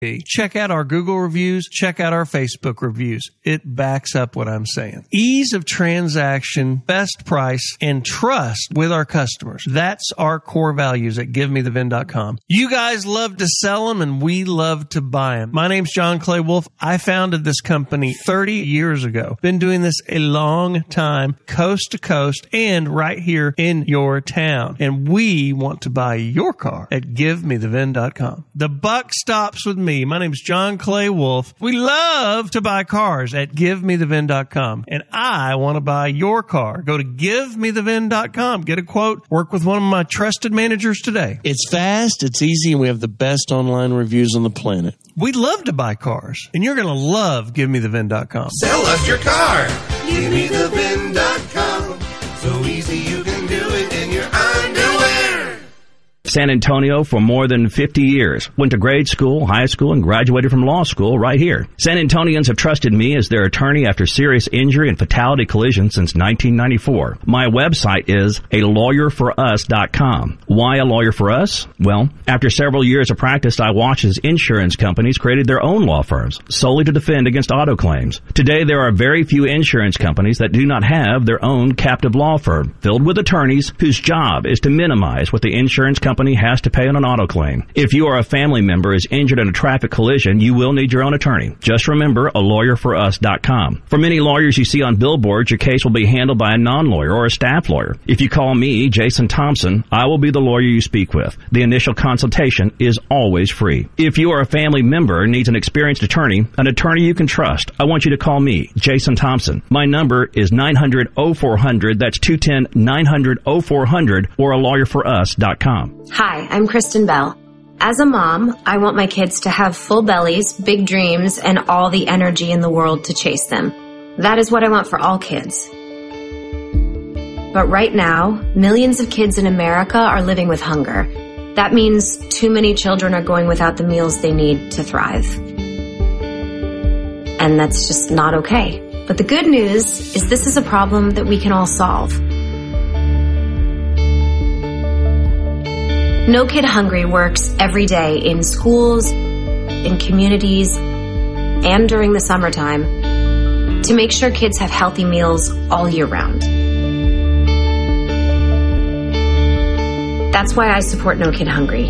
Check out our Google reviews. Check out our Facebook reviews. It backs up what I'm saying. Ease of transaction, best price, and trust with our customers. That's our core values at GiveMeTheVin.com. You guys love to sell them, and we love to buy them. My name's John Clay Wolf. I founded this company 30 years ago. Been doing this a long time, coast to coast, and right here in your town. And we want to buy your car at GiveMeTheVin.com. The buck stops with me. My name is John Clay Wolf. We love to buy cars at GiveMeTheVin.com. And I want to buy your car. Go to GiveMeTheVin.com. Get a quote. Work with one of my trusted managers today. It's fast, it's easy, and we have the best online reviews on the planet. We love to buy cars. And you're going to love GiveMeTheVin.com. Sell us your car. GiveMeTheVin.com. So easy you can do it in your underwear. San Antonio for more than 50 years. Went to grade school, high school, and graduated from law school right here. San Antonians have trusted me as their attorney after serious injury and fatality collisions since 1994. My website is alawyerforus.com. Why a lawyer for us? Well, after several years of practice, I watched as insurance companies created their own law firms solely to defend against auto claims. Today, there are very few insurance companies that do not have their own captive law firm filled with attorneys whose job is to minimize what the insurance company has to pay on an auto claim. If you or a family member is injured in a traffic collision, you will need your own attorney. Just remember alawyerforus.com. For many lawyers you see on billboards, your case will be handled by a non-lawyer or a staff lawyer. If you call me, Jason Thompson, I will be the lawyer you speak with. The initial consultation is always free. If you or a family member needs an experienced attorney, an attorney you can trust, I want you to call me, Jason Thompson. My number is 900-0400. That's 210-900-0400 or alawyerforus.com. Hi, I'm Kristen Bell. As a mom, I want my kids to have full bellies, big dreams, and all the energy in the world to chase them. That is what I want for all kids. But right now, millions of kids in America are living with hunger. That means too many children are going without the meals they need to thrive. And that's just not okay. But the good news is this is a problem that we can all solve. No Kid Hungry works every day in schools, in communities, and during the summertime to make sure kids have healthy meals all year round. That's why I support No Kid Hungry.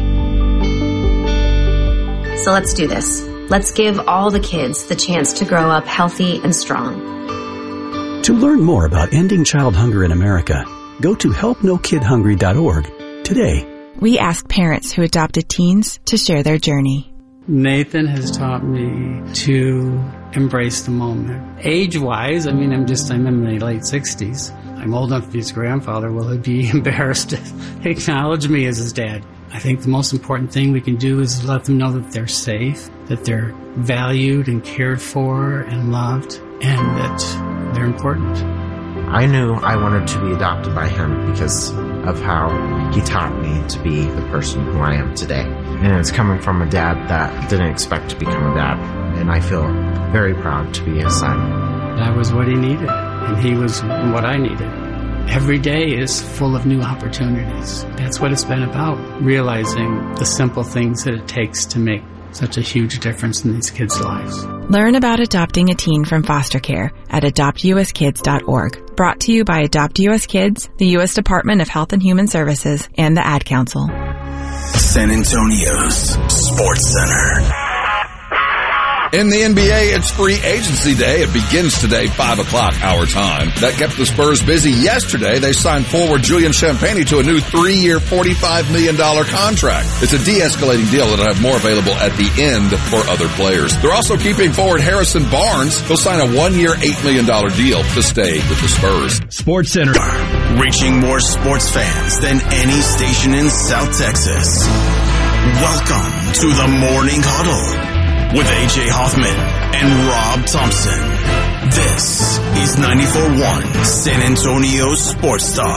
So let's do this. Let's give all the kids the chance to grow up healthy and strong. To learn more about ending child hunger in America, go to helpnokidhungry.org today. We ask parents who adopted teens to share their journey. Nathan has taught me to embrace the moment. Age-wise, I'm in my late 60s. I'm old enough to be his grandfather. Will he be embarrassed to acknowledge me as his dad? I think the most important thing we can do is let them know that they're safe, that they're valued and cared for and loved, and that they're important. I knew I wanted to be adopted by him because of how he taught me to be the person who I am today. And it's coming from a dad that didn't expect to become a dad. And I feel very proud to be his son. That was what he needed, and he was what I needed. Every day is full of new opportunities. That's what it's been about, realizing the simple things that it takes to make such a huge difference in these kids' lives. Learn about adopting a teen from foster care at adoptuskids.org. Brought to you by Adopt US Kids, the U.S. Department of Health and Human Services, and the Ad Council. San Antonio's Sports Center. In the NBA, it's free agency day. It begins today, 5 o'clock our time. That kept the Spurs busy yesterday. They signed forward Julian Champagnie to a new 3-year, $45 million contract. It's a de-escalating deal that'll have more available at the end for other players. They're also keeping forward Harrison Barnes. He'll sign a 1-year, $8 million deal to stay with the Spurs. Sports Center. Reaching more sports fans than any station in South Texas. Welcome to the Morning Huddle with A.J. Hoffman and Rob Thompson. This is 94.1 San Antonio Sports Star.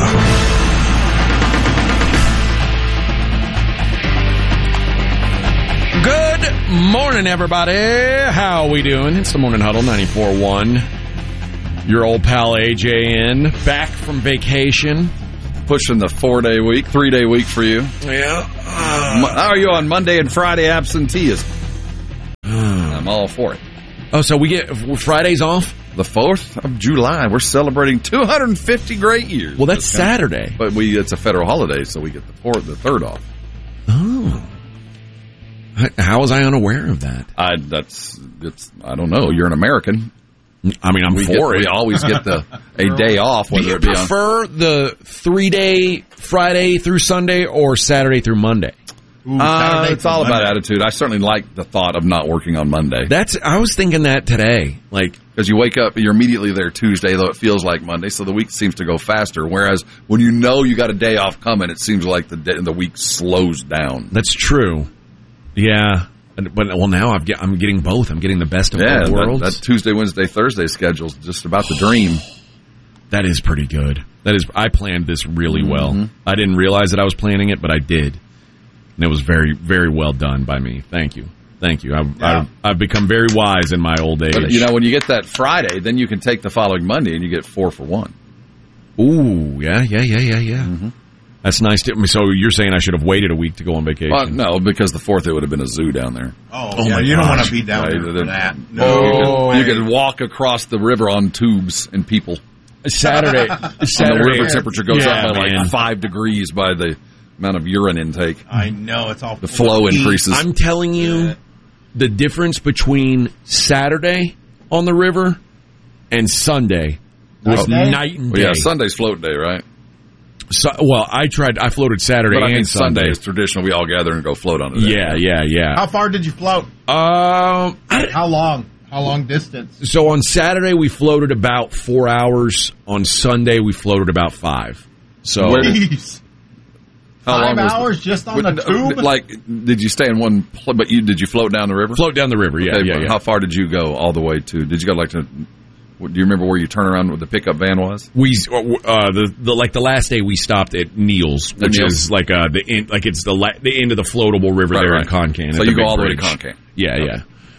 Good morning, everybody. How we doing? It's the Morning Huddle, 94.1. Your old pal A.J. in, back from vacation. Pushing the 4-day week, 3-day week for you. Yeah. How are you on Monday and Friday absenteeism? I'm all for it. Oh, so we get Fridays off? The 4th of July. We're celebrating 250 great years. Well, that's Saturday. But it's a federal holiday, so we get the 3rd off. Oh. How was I unaware of that? I don't know. You're an American. I mean, I'm for it. We always get a day off. Do you prefer the 3-day Friday through Sunday or Saturday through Monday? It's all about attitude. I certainly like the thought of not working on Monday. I was thinking that today. Because you wake up, you're immediately there Tuesday, though it feels like Monday, so the week seems to go faster. Whereas when you know you got a day off coming, it seems like the week slows down. That's true. Yeah. But now I'm getting both. I'm getting the best of both worlds. That Tuesday, Wednesday, Thursday schedule is just about the dream. That is pretty good. I planned this really well. I didn't realize that I was planning it, but I did. And it was very, very well done by me. Thank you. I've become very wise in my old age. But, when you get that Friday, then you can take the following Monday and you get 4 for 1. Ooh, yeah. Mm-hmm. That's nice. So you're saying I should have waited a week to go on vacation? Well, no, because the 4th, it would have been a zoo down there. Oh yeah, you don't want to be down there for that. No. You could walk across the river on tubes and people. Saturday. The river temperature goes up by 5 degrees by the amount of urine intake. I know, it's all the flow increases. I'm telling you, the difference between Saturday on the river and Sunday was night and day. Well, yeah, Sunday's float day, right? So, I floated Saturday and Sunday. Sunday is traditional. We all gather and go float on it. Yeah. How far did you float? How long? How long distance? So on Saturday we floated about 4 hours. On Sunday we floated about 5. So. Jeez. 5 hours just on the tube? Did you stay in one place, but did you float down the river? Float down the river, yeah. How far did you go all the way to? Did you go do you remember where you turn around with the pickup van was? The last day we stopped at Neal's, which is the end, it's the end of the floatable river there in Concan. So you go all the way to Concan. Yeah.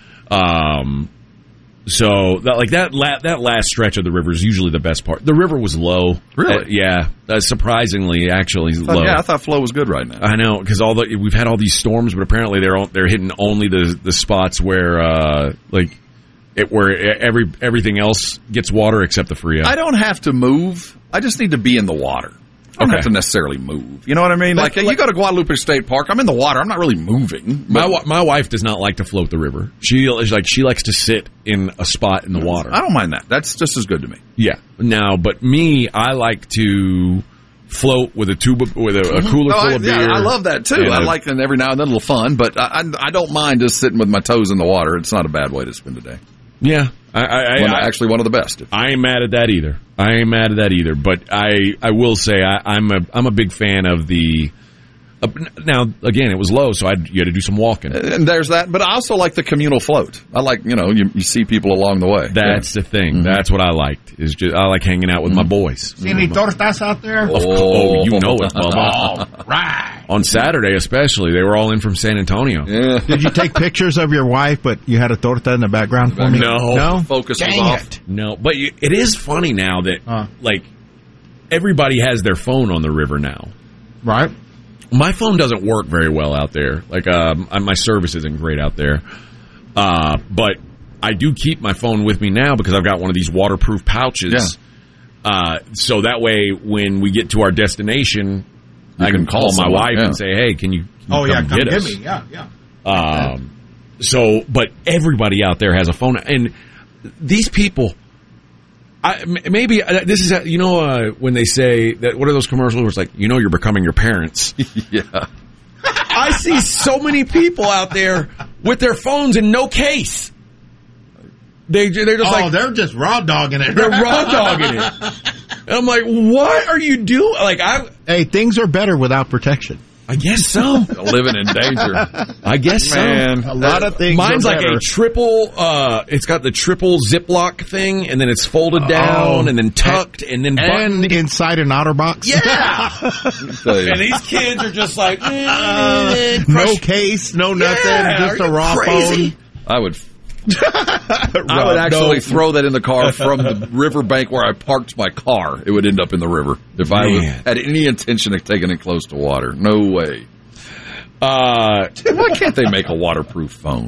So that last stretch of the river is usually the best part. The river was low. Really? Surprisingly, actually low. Yeah, I thought flow was good right now. I know, because we've had all these storms, but apparently they're hitting only the spots where everything else gets water except the Frio. I don't have to move. I just need to be in the water. I don't have to necessarily move. You know what I mean? You go to Guadalupe State Park, I'm in the water. I'm not really moving. My wife does not like to float the river. She likes to sit in a spot in the water. I don't mind that. That's just as good to me. Yeah. Now, but me, I like to float with a cooler full of beer. Yeah, I love that too. I like every now and then a little fun, but I don't mind just sitting with my toes in the water. It's not a bad way to spend a day. Yeah. Actually one of the best. I ain't mad at that either. But I will say I'm a big fan of the. Now again, it was low, so you had to do some walking. And there's that, but I also like the communal float. I like you see people along the way. That's the thing. Mm-hmm. That's what I liked. I like hanging out with my boys. See any tortas out there? Oh, you know it, Bubba. All right. On Saturday especially, they were all in from San Antonio. Yeah. Did you take pictures of your wife, but you had a torta in the background for me? No. Focus was off. No, but it is funny now that everybody has their phone on the river now. Right. My phone doesn't work very well out there. My service isn't great out there. But I do keep my phone with me now because I've got one of these waterproof pouches. Yeah. So that way, when we get to our destination, I can call my wife and say, "Hey, can you come get us?" Me. Yeah. But everybody out there has a phone, and these people. This is when they say that, what are those commercials where it's like, you're becoming your parents? Yeah. I see so many people out there with their phones in no case. They're just they're just raw dogging it. They're raw dogging it. And I'm like, what are you doing? Hey, things are better without protection. I guess so. Living in danger. I guess Man, so. A lot of things. Mine's like a triple. It's got the triple Ziploc thing, and then it's folded down, and then tucked, and then buttoned. And inside an OtterBox. Yeah. And these kids are just like, no case, no nothing, just a raw phone. I would actually throw that in the car from the riverbank where I parked my car. It would end up in the river if I had any intention of taking it close to water. No way. Why can't they make a waterproof phone?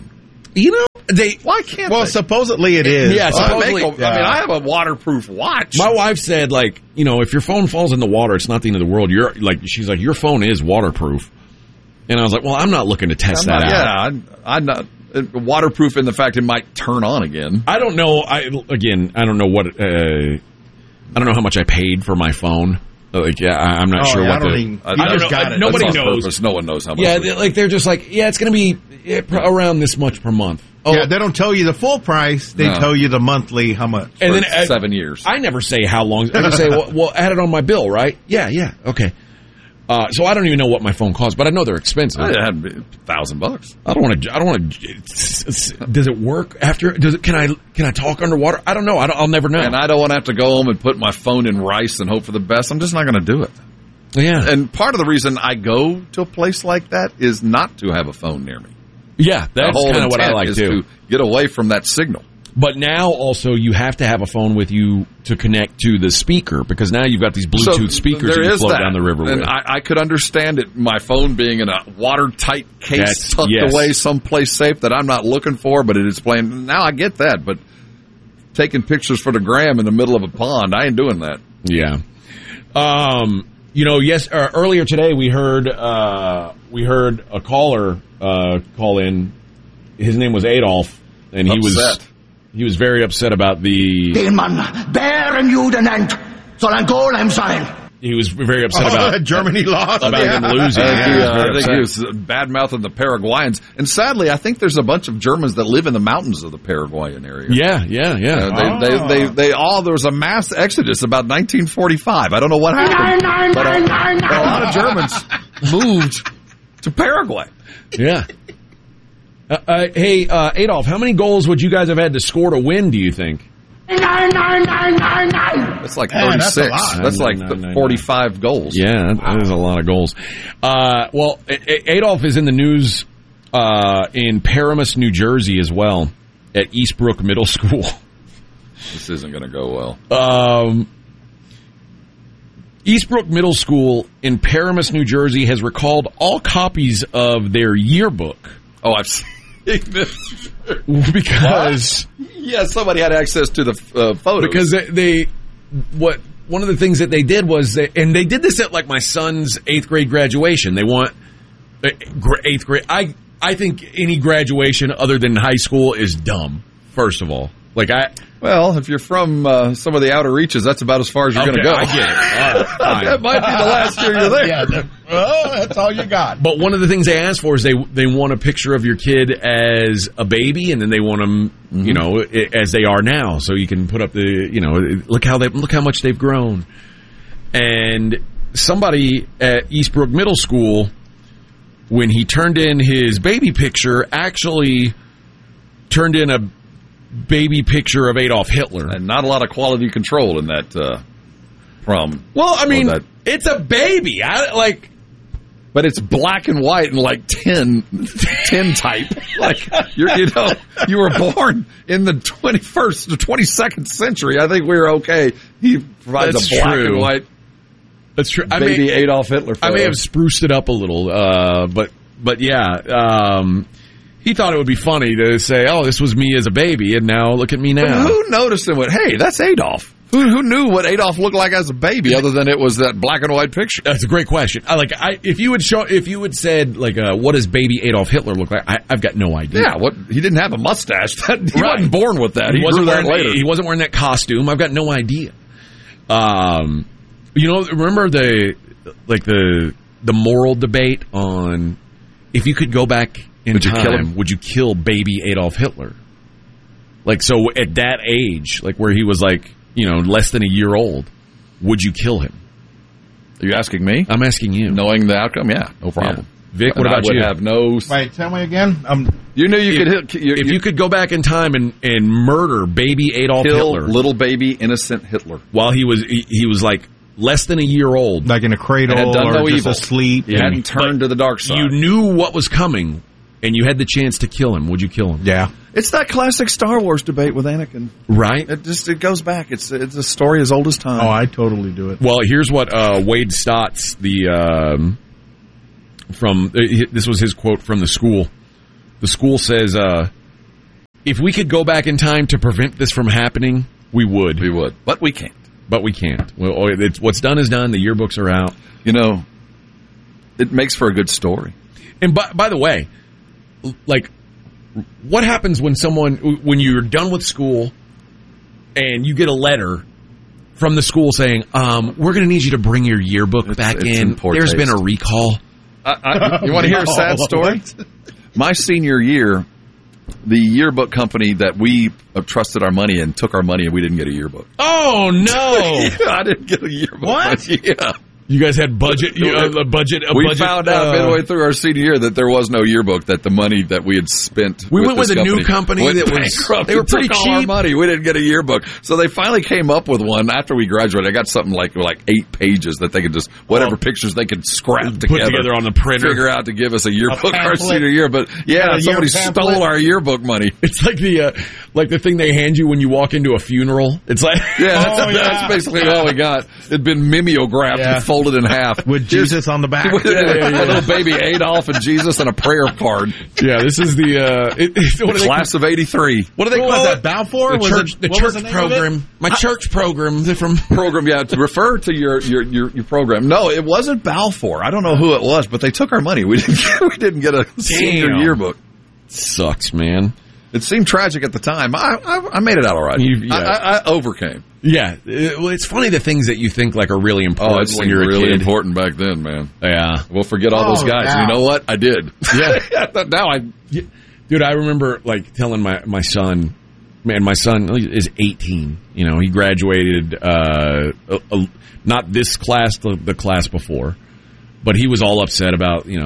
You know, why can't they? Supposedly it is. Yeah, supposedly. I have a waterproof watch. My wife said, like, you know, if your phone falls in the water, it's not the end of the world. She's like, your phone is waterproof. And I was like, well, I'm not looking to test that out. Yeah, I'm not waterproof in the fact it might turn on again. I don't know. I don't know what. I don't know how much I paid for my phone. Like, I'm not sure what nobody knows. Purpose. No one knows how much. Yeah, they're just like, it's going to be around this much per month. Oh, yeah, they don't tell you the full price. They tell you the monthly how much. And then 7 years. I never say how long. I just say, well, add it on my bill, right? Yeah, okay. So I don't even know what my phone costs, but I know they're expensive. It had $1,000. I don't want to. Does it work after? Can I talk underwater? I don't know. I'll never know. And I don't want to have to go home and put my phone in rice and hope for the best. I'm just not going to do it. Yeah. And part of the reason I go to a place like that is not to have a phone near me. Yeah, that's kind of what I like to get away from that signal. But now also you have to have a phone with you to connect to the speaker, because now you've got these Bluetooth speakers that you float down the river and with. I could understand it, my phone being in a watertight case tucked away someplace safe that I'm not looking for, but it is playing. Now I get that, but taking pictures for the gram in the middle of a pond, I ain't doing that. Yeah. Earlier today we heard a caller call in. His name was Adolf, and he was very upset about the... Den man bären Juden nennt, soll ein Golem sein. He was very upset about... Germany lost. About them losing. I think he was bad-mouthing the Paraguayans. And sadly, I think there's a bunch of Germans that live in the mountains of the Paraguayan area. Yeah. There was a mass exodus about 1945. I don't know what happened. But a lot of Germans moved to Paraguay. Yeah. Hey, Adolf, how many goals would you guys have had to score to win, do you think? That's like 36. That's like 45 goals. Yeah, that is a lot of goals. Well, Adolf is in the news in Paramus, New Jersey as well, at Eastbrook Middle School. This isn't going to go well. Eastbrook Middle School in Paramus, New Jersey has recalled all copies of their yearbook. Oh, I've seen this. Because... Yeah, somebody had access to the photos. Because one of the things that they did was, and they did this at like my son's 8th grade graduation. They want 8th grade. I think any graduation other than high school is dumb, first of all. Well, if you're from some of the outer reaches, that's about as far as you're going to go. I get it. That might be the last year you're there. That's all you got. But one of the things they ask for is they want a picture of your kid as a baby, and then they want them, as they are now, so you can put up look how much they've grown. And somebody at Eastbrook Middle School, when he turned in his baby picture, actually turned in a baby picture of Adolf Hitler. And not a lot of quality control in that prom. Well, I mean, it's a baby. But it's black and white and like 10 type. Like, you were born in the 22nd century. I think we were okay. He provides a black and white. That's true. Baby Adolf Hitler photo. I may have spruced it up a little, but yeah. He thought it would be funny to say, "Oh, this was me as a baby, and now look at me now." But who noticed and went, "Hey, that's Adolf"? Who knew what Adolf looked like as a baby, other than it was that black and white picture? That's a great question. If you had said what does baby Adolf Hitler look like? I've got no idea. Yeah, he didn't have a mustache. He wasn't born with that. He grew that later. He wasn't wearing that costume. I've got no idea. Remember the moral debate on if you could go back in time, would you kill baby Adolf Hitler? So at that age, where he was less than a year old, would you kill him? Are you asking me? I'm asking you. Knowing the outcome, yeah, no problem. Yeah. Vic, what about you? I would have no... Wait, tell me again. You knew you could hit... If you could go back in time and murder baby Adolf Hitler... little baby innocent Hitler. While he was less than a year old. Like in a cradle or just asleep. He hadn't turned to the dark side. You knew what was coming, and you had the chance to kill him. Would you kill him? Yeah. It's that classic Star Wars debate with Anakin. Right. It goes back. It's a story as old as time. Oh, I totally do it. Well, here's what Wade Stotts, this was his quote from the school. The school says, if we could go back in time to prevent this from happening, we would. We would. But we can't. Well, what's done is done. The yearbooks are out. You know, it makes for a good story. And by the way, like, what happens when you're done with school and you get a letter from the school saying, we're going to need you to bring your yearbook back in. There's been a recall. You want to hear a sad story? My senior year, the yearbook company that we trusted our money in took our money and we didn't get a yearbook. Oh, no. Yeah, I didn't get a yearbook. What? Yeah. You guys had budget. We found out midway through our senior year that there was no yearbook. That the money that we had spent. We went with a new company that was. They were pretty cheap. All our money. We didn't get a yearbook, so they finally came up with one after we graduated. I got something like 8 pages that they could just pictures they could scrap put together on the printer, figure out to give us a yearbook our senior year. But somebody stole our yearbook money. It's like the thing they hand you when you walk into a funeral. It's like that's basically all we got. It'd been mimeographed and folded in half with Jesus on the back. A little baby Adolf and Jesus and a prayer card. Yeah, this is the class of '83. What do they call that? Balfour? The church program. My church program. Yeah, to refer to your program. No, it wasn't Balfour. I don't know who it was, but they took our money. We didn't get a senior yearbook. Sucks, man. It seemed tragic at the time. I made it out all right. I overcame. Yeah. Well, it's funny the things that you think are really important when you're a really kid. Important back then, man. Yeah. We'll forget all those guys. Yeah. You know what? I did. Yeah. Dude, I remember telling my son, man, my son is 18. You know, he graduated not this class, the class before, but he was all upset about, he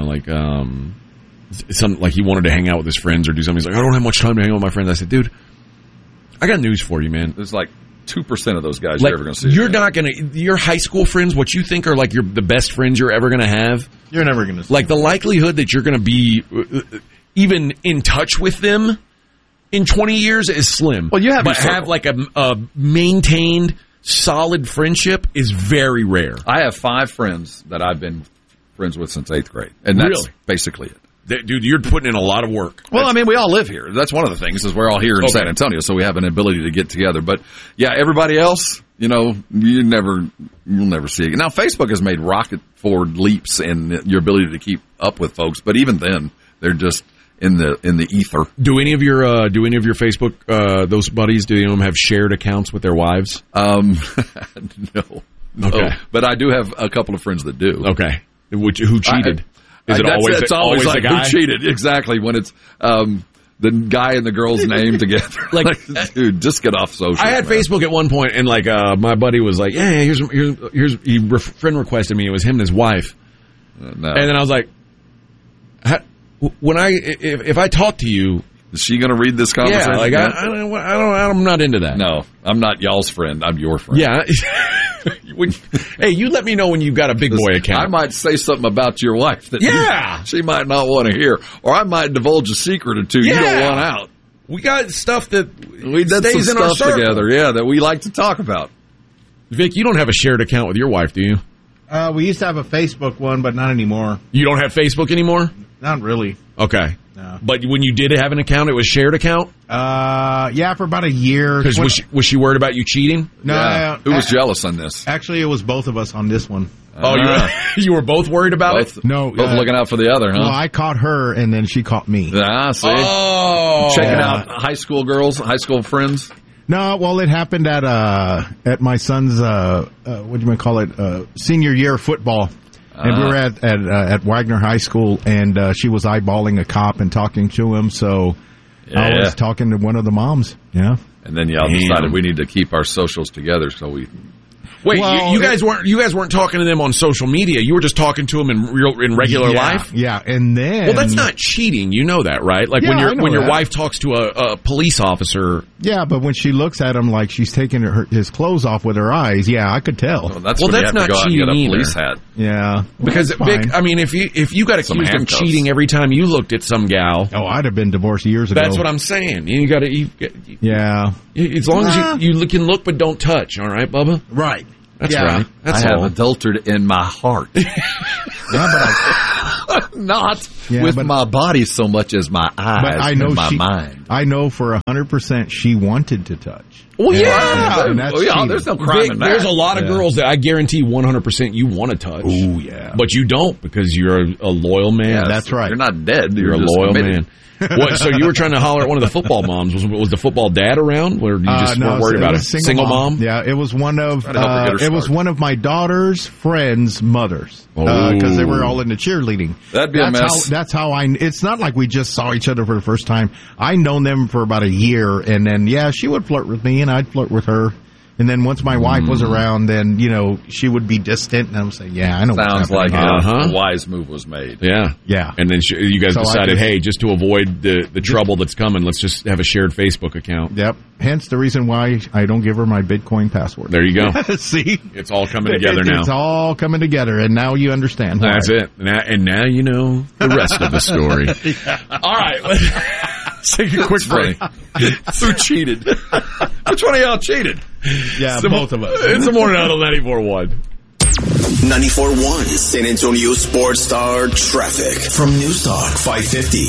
wanted to hang out with his friends or do something. He's like, I don't have much time to hang out with my friends. I said, dude, I got news for you, man. There's 2% of those guys you're ever going to see. You're not going to, your high school friends, what you think are the best friends you're ever going to have. You're never going to see. The likelihood that you're going to be even in touch with them in 20 years is slim. Well, you have a maintained solid friendship is very rare. I have 5 friends that I've been friends with since 8th grade. And that's basically it. Dude, you're putting in a lot of work. Well, we all live here. That's one of the things is we're all here in San Antonio, so we have an ability to get together. But yeah, everybody else, you'll never see it. Now, Facebook has made rocket forward leaps in your ability to keep up with folks, but even then, they're just in the ether. Do any of your Facebook those buddies? Do any of them have shared accounts with their wives? No. Okay, but I do have a couple of friends that do. Okay, who cheated? Is it it's always the guy? Who cheated? Exactly. When it's the guy and the girl's name together. Dude, just get off social. I had Facebook at one point, and my buddy was like, "Yeah, here's." Friend requested me. It was him and his wife. No. And then I was like, if I talk to you, is she going to read this conversation? Yeah, I'm not into that. No, I'm not y'all's friend. I'm your friend. Yeah. Hey, you let me know when you've got a big boy account. I might say something about your wife that she might not want to hear, or I might divulge a secret or two you don't want out. We got stuff that we did stays some in our stuff circle together, that we like to talk about. Vic, you don't have a shared account with your wife, do you? We used to have a Facebook one, but not anymore. You don't have Facebook anymore? Not really. Okay. No. But when you did have an account, it was shared account? Yeah, for about a year. Because was she worried about you cheating? No. Yeah. Who was jealous on this? Actually, it was both of us on this one. Oh, you were both worried about it? No. Both looking out for the other, huh? Well, I caught her, and then she caught me. See? Oh. Checking out high school girls, high school friends? No, well, it happened at my son's, senior year football. And we were at Wagner High School, and she was eyeballing a cop and talking to him, so I was talking to one of the moms. Yeah. And then y'all decided we need to keep our socials together, so we... Wait, you guys weren't talking to them on social media. You were just talking to them in regular life. Yeah, and then that's not cheating. You know that, right? Like when your wife talks to a police officer. Yeah, but when she looks at him like she's taking his clothes off with her eyes, I could tell. Well, that's not cheating either. Police hat. Yeah, because Vic, if you got accused of cheating every time you looked at some gal, I'd have been divorced years ago. That's what I'm saying. You got to. Yeah. As long as you can look but don't touch. All right, Bubba. Right. That's right. That's I all. have adultered in my heart. Not with my body so much as my eyes but I know and my mind. I know for 100% she wanted to touch. Well, And that's cheating. There's no crime in that. There's a lot of girls that I guarantee 100% you want to touch. Oh, yeah. But you don't because you're a loyal man. Yeah, that's right. You're not dead. You're a just loyal committed. man. What? So you were trying to holler at one of the football moms? Was the football dad around, or you just No, weren't worried about it? was Single mom? Yeah, it was one of Trying to help her get her it was start. one of my daughter's friends' mothers Oh. because they were all into cheerleading. That'd be a mess. That's how I. It's not like we just saw each other for the first time. I known them for about a year, and then she would flirt with me, and I'd flirt with her. And then once my wife was around, then, she would be distant, and I would say, I know Sounds what's like happening. a wise move was made. Yeah. Yeah. And then you guys So I decided, just- hey, just to avoid the trouble that's coming, let's just have a shared Facebook account. Yep. Hence the reason why I don't give her my Bitcoin password. There you go. See? It's all coming together now. It's all coming together, and now you understand why. That's it. And now you know the rest of the story. All right. Let's take a quick break. Who cheated? Which one of y'all cheated? Yeah, It's the both of us. It's the morning out of 94.1. 94.1 San Antonio Sports Star Traffic from News Talk 550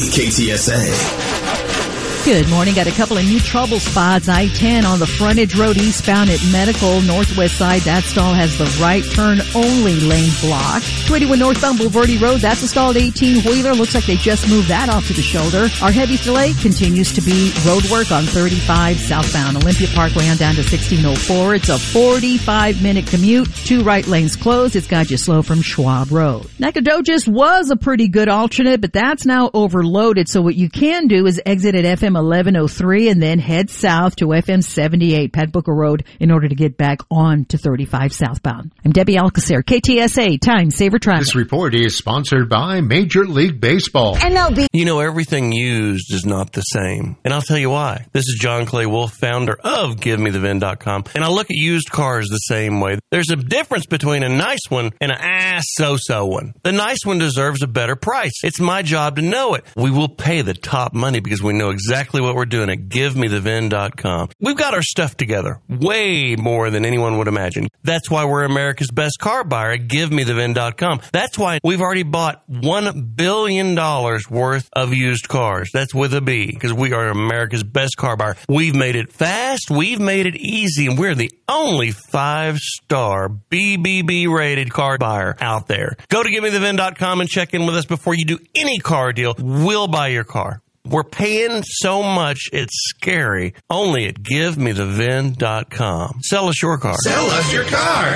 KTSA. Good morning. Got a couple of new trouble spots. I-10 on the frontage road eastbound at Medical, northwest side. That stall has the right turn only lane blocked. 281 northbound Boulevardy Road. That's a stalled 18-wheeler. Looks like they just moved that off to the shoulder. Our heaviest delay continues to be road work on 35 southbound Olympia Parkway on down to 1604. It's a 45-minute commute. 2 right lanes closed. It's got you slow from Schwab Road. Nacogdoches was a pretty good alternate, but that's now overloaded. So what you can do is exit at FM 1103 and then head south to FM 78 Pat Booker Road in order to get back on to 35 southbound. I'm Debbie Alcacer, KTSA Time Saver Traffic. This report is sponsored by Major League Baseball. MLB. Everything used is not the same. And I'll tell you why. This is John Clay Wolf, founder of GiveMeTheVin.com. And I look at used cars the same way. There's a difference between a nice one and an so-so one. The nice one deserves a better price. It's my job to know it. We will pay the top money because we know exactly what we're doing at GiveMeTheVin.com. We've got our stuff together way more than anyone would imagine. That's why we're America's best car buyer at GiveMeTheVin.com. That's why we've already bought $1 billion worth of used cars. That's with a B, because we are America's best car buyer. We've made it fast, we've made it easy, and we're the only 5-star BBB rated car buyer out there. Go to GiveMeTheVin.com and check in with us before you do any car deal. We'll buy your car. We're paying so much, it's scary. Only at GiveMeTheVin.com. Sell us your car. Sell us your car.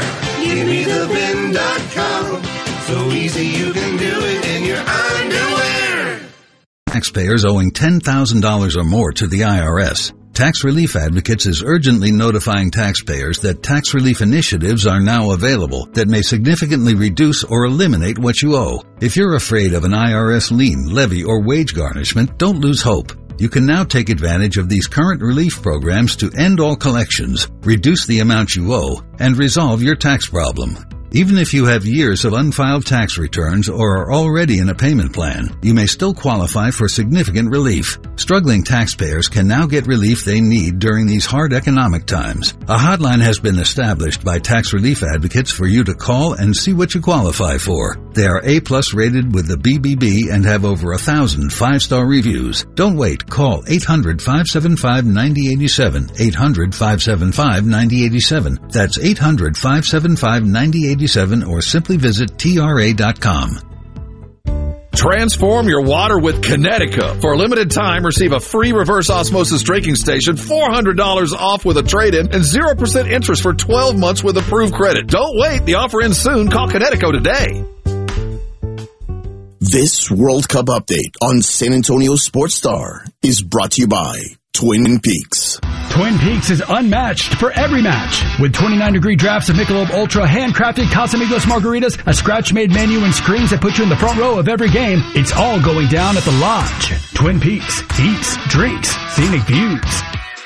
GiveMeTheVin.com. So easy you can do it in your underwear. Taxpayers owing $10,000 or more to the IRS. Tax Relief Advocates is urgently notifying taxpayers that tax relief initiatives are now available that may significantly reduce or eliminate what you owe. If you're afraid of an IRS lien, levy, or wage garnishment, don't lose hope. You can now take advantage of these current relief programs to end all collections, reduce the amount you owe, and resolve your tax problem. Even if you have years of unfiled tax returns or are already in a payment plan, you may still qualify for significant relief. Struggling taxpayers can now get relief they need during these hard economic times. A hotline has been established by Tax Relief Advocates for you to call and see what you qualify for. They are A+ rated with the BBB and have over 1,000 5-star reviews. Don't wait. Call 800-575-9087. 800-575-9087. That's 800-575-9087. Or simply visit TRA.com. Transform your water with Connecticut. For a limited time, receive a free reverse osmosis drinking station, $400 off with a trade-in, and 0% interest for 12 months with approved credit. Don't wait. The offer ends soon. Call Connecticut today. This World Cup update on San Antonio Sports Star is brought to you by Twin Peaks. Twin Peaks is unmatched for every match. With 29-degree drafts of Michelob Ultra, handcrafted Casamigos margaritas, a scratch-made menu, and screens that put you in the front row of every game, it's all going down at the Lodge. Twin Peaks. Eats, drinks, scenic views.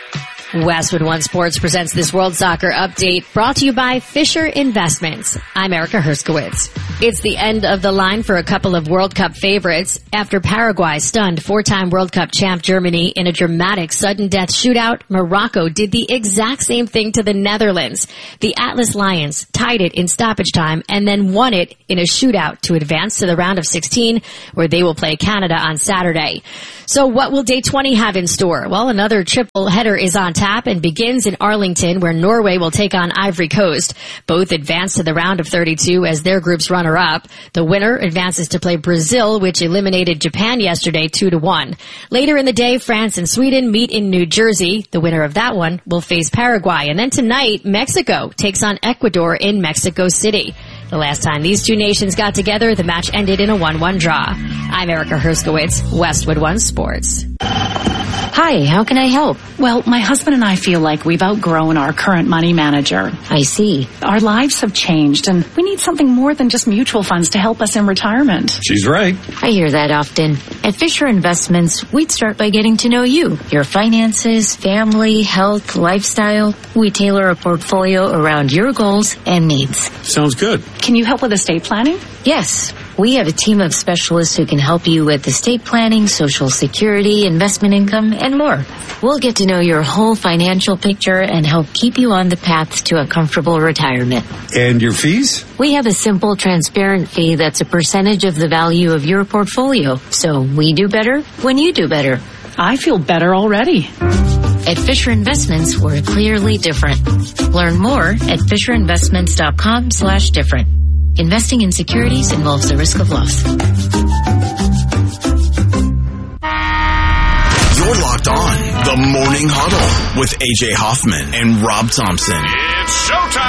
Westwood One Sports presents this World Soccer Update, brought to you by Fisher Investments. I'm Erica Herskowitz. It's the end of the line for a couple of World Cup favorites after Paraguay stunned four-time World Cup champ Germany in a dramatic sudden death shootout. Morocco did the exact same thing to the Netherlands. The Atlas Lions tied it in stoppage time and then won it in a shootout to advance to the round of 16, where they will play Canada on Saturday. So what will day 20 have in store? Well, another triple header is on tap and begins in Arlington, where Norway will take on Ivory Coast. Both advance to the round of 32 as their group's runner-up. The winner advances to play Brazil, which eliminated Japan yesterday 2-1. Later in the day, France and Sweden meet in New Jersey. The winner of that one will face Paraguay. And then tonight, Mexico takes on Ecuador in Mexico City. The last time these two nations got together, the match ended in a 1-1 draw. I'm Erica Herskowitz, Westwood One Sports. Hi, how can I help? Well, my husband and I feel like we've outgrown our current money manager. I see. Our lives have changed, and we need something more than just mutual funds to help us in retirement. She's right. I hear that often. At Fisher Investments, we'd start by getting to know you, your finances, family, health, lifestyle. We tailor a portfolio around your goals and needs. Sounds good. Can you help with estate planning? Yes. We have a team of specialists who can help you with estate planning, Social Security, investment income, and more. We'll get to know your whole financial picture and help keep you on the path to a comfortable retirement. And your fees? We have a simple, transparent fee that's a percentage of the value of your portfolio. So we do better when you do better. I feel better already. At Fisher Investments, we're clearly different. Learn more at FisherInvestments.com/different. Investing in securities involves the risk of loss. You're locked on The Morning Huddle with AJ Hoffman and Rob Thompson. It's showtime.